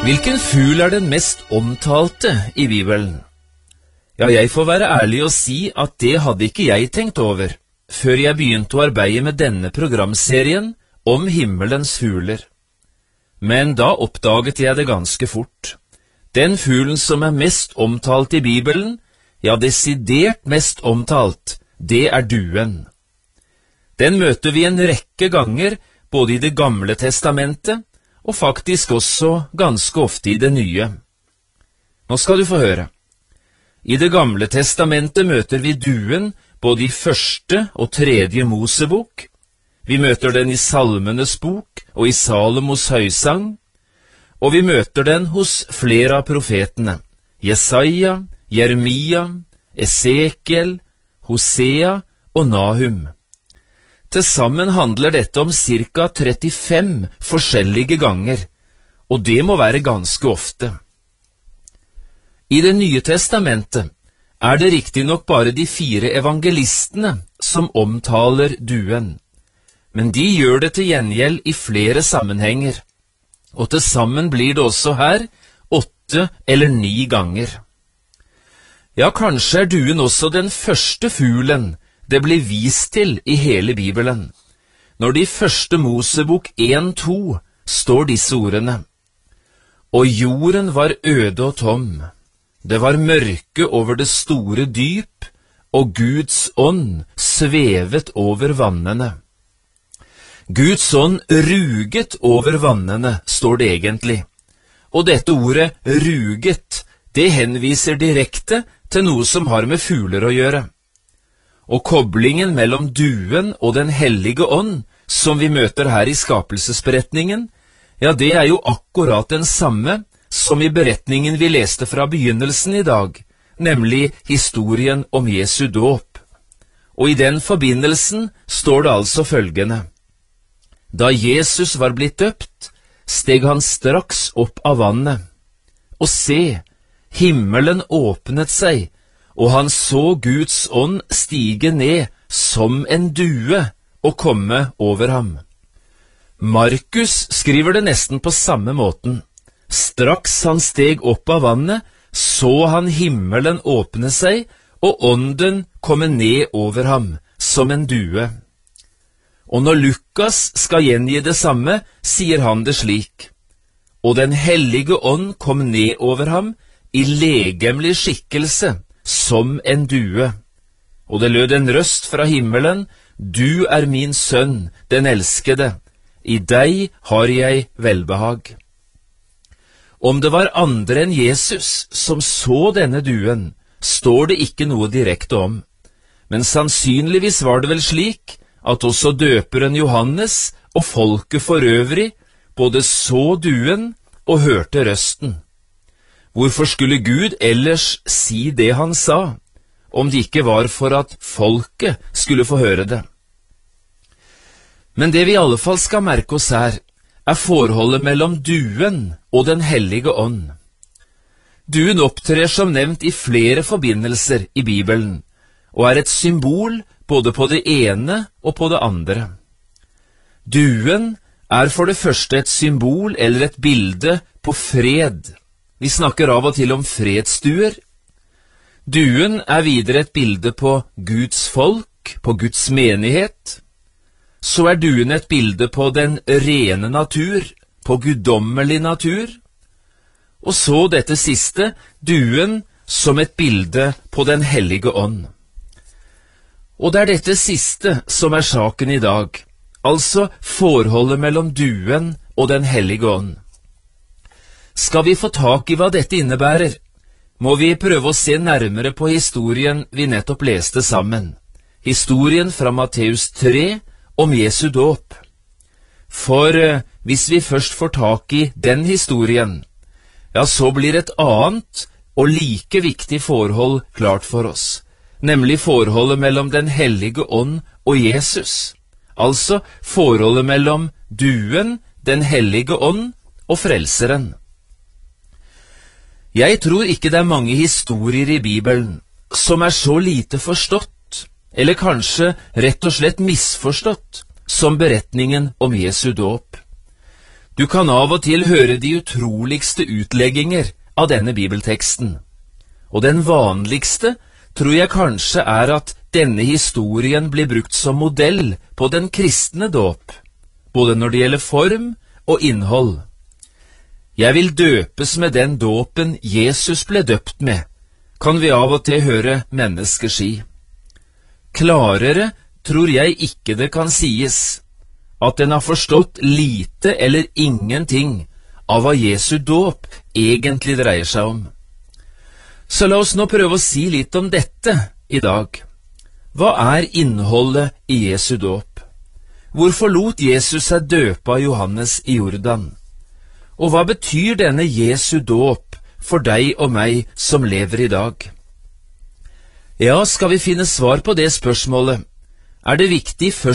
Hvilken fugl er den mest omtalte i Bibelen? Ja, jeg får være ærlig og si at det hadde ikke jeg tenkt over, før jeg begynte å arbeide med denne programserien om himmelens fugler. Men da oppdaget jeg det ganske fort. Den fuglen som er mest omtalt i Bibelen, ja, desidert mest omtalt, det er duen. Den møter vi en rekke ganger, både i Det gamle testamentet, og faktisk også ganske ofte i Det nye. Nå skal du få høre. I Det gamle testamentet møter vi duen både i 1. og 3. Mosebok. Vi møter den i Salmenes bok og i Salomos høysang, og vi møter den hos flere av profetene, Jesaja, Jeremia, Esekiel, Hosea og Nahum. Til sammen handler dette om ca. 35 forskjellige ganger, og det må være ganske ofte. I Det nye testamentet er det riktignok bare de 4 evangelistene som omtaler duen, men de gjør det til gjengjeld i flere sammenhenger, og til sammen blir det også her 8 eller 9 ganger. Ja, kanskje er duen også den første fuglen det blir vist til i hele Bibelen, når det i 1. Mosebok 1:2 står disse ordene: «Og jorden var øde og tom, det var mørke over det store dyp, og Guds ånd svevet over vannene.» Guds ånd ruget over vannene, står det egentlig, og dette ordet ruget, det henviser direkte til noe som har med fugler å gjøre. Og koblingen mellom duen og Den hellige ånd, som vi møter her i skapelsesberetningen, ja, det er jo akkurat den samme som i beretningen vi leste fra begynnelsen i dag, nemlig historien om Jesu dåp. Og i den forbindelsen står det altså følgende: Da Jesus var blitt døpt, steg han straks opp av vannet. Og se, himmelen åpnet seg, og han så Guds ånd stige ned som en due og komme over ham. Markus skriver det nesten på samme måten. Straks han steg opp av vannet, så han himmelen åpne seg, og ånden komme ned over ham som en due. Og når Lukas skal gjengi det samme, sier han det slik: Og Den hellige ånd kom ned over ham i legemlig skikkelse, som en due. Og det lød en røst fra himmelen: Du er min sønn, den elskede. I deg har jeg velbehag. Om det var andre enn Jesus som så denne duen, står det ikke noe direkte om. Men sannsynligvis var det vel slik at også døperen Johannes og folket for øvrig både så duen og hørte røsten. Hvorfor skulle Gud ellers si det han sa, om det ikke var for at folket skulle få høre det? Men det vi i alle fall skal merke oss her, er forholdet mellom duen og Den hellige ånd. Duen opptrer som nevnt i flere forbindelser i Bibelen, og er et symbol både på det ene og på det andre. Duen er for det første et symbol eller et bilde på fred. Vi snakker av og til om fredsduer. Duen er videre et bilde på Guds folk, på Guds menighet. Så er duen et bilde på den rene natur, på guddommelig natur. Og så dette siste, duen som et bilde på Den hellige ånd. Og det er dette siste som er saken i dag, altså forholdet mellom duen og Den hellige ånd. Skal vi få tak i hva dette innebærer, må vi prøve å se nærmere på historien vi nettopp leste sammen. Historien fra Matteus 3 om Jesu dåp. For hvis vi først får tak i den historien, ja, så blir et annet og like viktig forhold klart for oss, nemlig forholdet mellom Den hellige ånd og Jesus, altså forholdet mellom duen, Den hellige ånd og Frelseren. Jeg tror ikke det er mange historier i Bibelen som er så lite forstått, eller kanskje rett og slett misforstått, som beretningen om Jesu dåp. Du kan av og til høre de utroligste utlegginger av denne bibelteksten, og den vanligste tror jeg kanskje er at denne historien blir brukt som modell på den kristne dåp, både når det gjelder form og innhold. Jeg vil døpes med den dåpen Jesus ble døpt med, kan vi av og til høre mennesker si. Klarere tror jeg ikke det kan sies at en har forstått lite eller ingenting av hva Jesu dåp egentlig dreier seg om. Så la oss nå prøve å si litt om dette i dag. Hva er innholdet i Jesu dåp? Hvorfor lot Jesus seg døpe av Johannes i Jordan? Og hva betyr denne Jesu dåp for deg og meg som lever i dag? Ja, skal vi finne svar på det spørsmålet, er det viktig først